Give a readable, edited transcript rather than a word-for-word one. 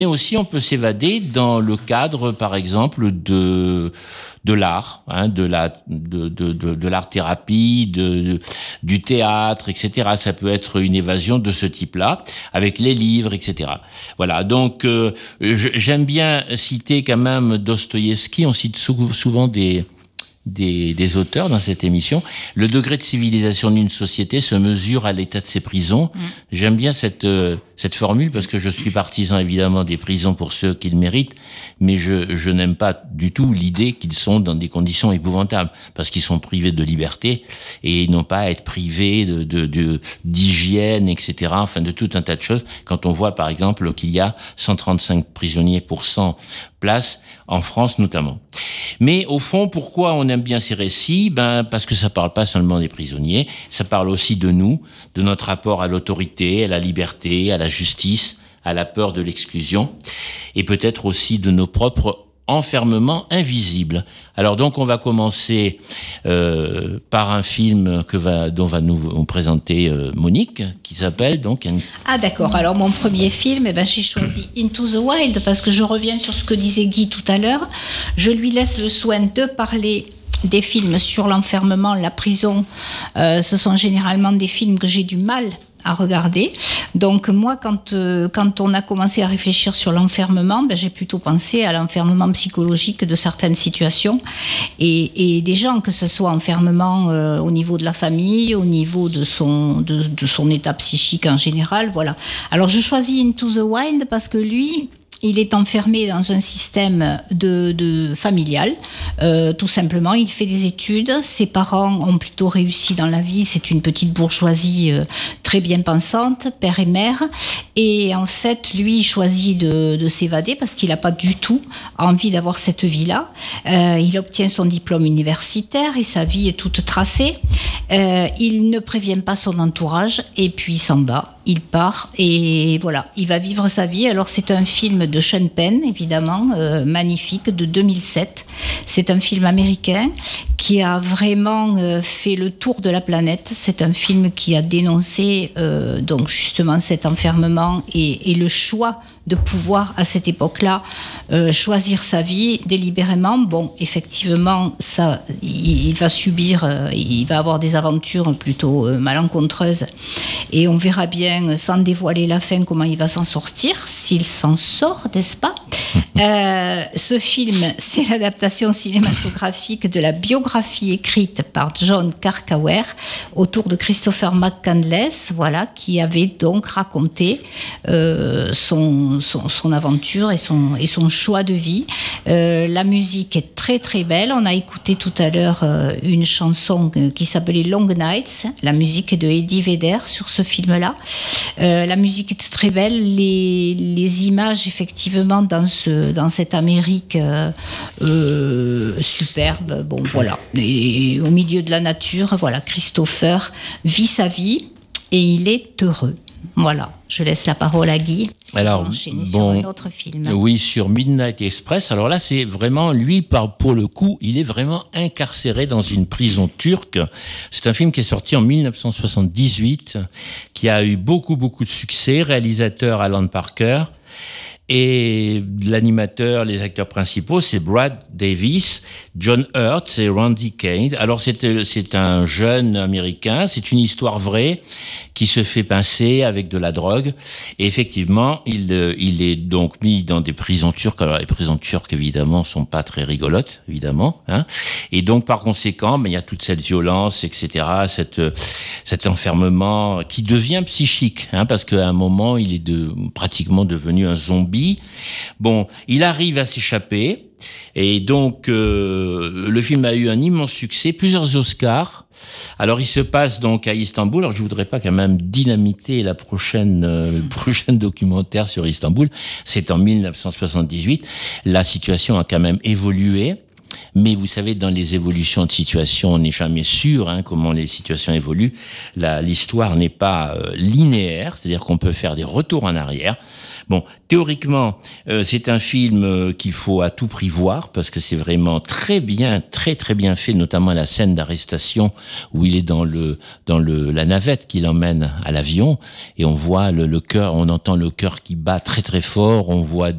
Mais aussi, on peut s'évader dans le cadre, par exemple, de l'art, de l'art-thérapie, du théâtre, etc. Ça peut être une évasion de ce type-là, avec les livres, etc. Voilà. Donc, j'aime bien citer quand même Dostoïevski. On cite souvent des auteurs dans cette émission. Le degré de civilisation d'une société se mesure à l'état de ses prisons. J'aime bien cette formule parce que je suis partisan évidemment des prisons pour ceux qui le méritent, mais je n'aime pas du tout l'idée qu'ils sont dans des conditions épouvantables parce qu'ils sont privés de liberté et ils n'ont pas à être privés d'hygiène, etc. Enfin, de tout un tas de choses. Quand on voit par exemple qu'il y a 135 prisonniers pour 100 places en France notamment. Mais au fond, pourquoi on aime bien ces récits ? Parce que ça parle pas seulement des prisonniers, ça parle aussi de nous, de notre rapport à l'autorité, à la liberté, à la justice, à la peur de l'exclusion, et peut-être aussi de nos propres enfermements invisibles. Alors donc on va commencer par un film dont va nous présenter Monique, qui s'appelle donc... Ah d'accord, alors mon premier film, j'ai choisi Into the Wild, parce que je reviens sur ce que disait Guy tout à l'heure. Je lui laisse le soin de parler des films sur l'enfermement, la prison. Ce sont généralement des films que j'ai du mal à regarder. Donc moi, quand on a commencé à réfléchir sur l'enfermement, j'ai plutôt pensé à l'enfermement psychologique de certaines situations et des gens, que ce soit enfermement au niveau de la famille, au niveau de son état psychique en général. Voilà. Alors je choisis Into the Wild parce que lui, il est enfermé dans un système de familial. Tout simplement, il fait des études. Ses parents ont plutôt réussi dans la vie. C'est une petite bourgeoisie très bien pensante, père et mère. Et en fait, lui, il choisit de s'évader parce qu'il n'a pas du tout envie d'avoir cette vie-là. Il obtient son diplôme universitaire et sa vie est toute tracée. Il ne prévient pas son entourage et puis il s'en va. Il part et voilà, il va vivre sa vie. Alors c'est un film de Sean Penn, évidemment, magnifique, de 2007. C'est un film américain qui a vraiment fait le tour de la planète. C'est un film qui a dénoncé donc justement cet enfermement et le choix de pouvoir, à cette époque-là, choisir sa vie délibérément. Bon, effectivement, ça, il va subir, il va avoir des aventures plutôt malencontreuses. Et on verra bien, sans dévoiler la fin, comment il va s'en sortir, s'il s'en sort, n'est-ce pas ? Ce film, c'est l'adaptation cinématographique de la biographie écrite par John Krakauer autour de Christopher McCandless, voilà, qui avait donc raconté son aventure et son choix de vie. La musique est très très belle. On a écouté tout à l'heure une chanson qui s'appelait Long Nights. La musique est de Eddie Vedder sur ce film-là. La musique est très belle. Les images, effectivement, dans cette Amérique superbe. Bon, voilà. Et au milieu de la nature, voilà, Christopher vit sa vie et il est heureux. Voilà, je laisse la parole à Guy. Alors, sur un autre film. Oui, sur Midnight Express. Alors là, c'est vraiment, lui, pour le coup, il est vraiment incarcéré dans une prison turque. C'est un film qui est sorti en 1978, qui a eu beaucoup, beaucoup de succès. Réalisateur Alan Parker. Et l'animateur, les acteurs principaux, c'est Brad Davis, John Hurt et Randy Quaid. Alors c'est un jeune Américain, c'est une histoire vraie qui se fait pincer avec de la drogue. Et effectivement, il est donc mis dans des prisons turques. Alors les prisons turques, évidemment, sont pas très rigolotes, évidemment. Et donc par conséquent, il y a toute cette violence, etc., cet enfermement qui devient psychique, parce qu'à un moment, il est pratiquement devenu un zombie. Bon, il arrive à s'échapper et donc le film a eu un immense succès, plusieurs Oscars. Alors il se passe donc à Istanbul. Alors je voudrais pas quand même dynamiter le prochain documentaire sur Istanbul. C'est en 1978. La situation a quand même évolué. Mais vous savez, dans les évolutions de situation, on n'est jamais sûr comment les situations évoluent. L'histoire n'est pas linéaire, c'est-à-dire qu'on peut faire des retours en arrière. Bon, théoriquement, c'est un film qu'il faut à tout prix voir parce que c'est vraiment très bien, très très bien fait, notamment la scène d'arrestation où il est dans la navette qui l'emmène à l'avion et on voit le cœur, on entend le cœur qui bat très très fort, on voit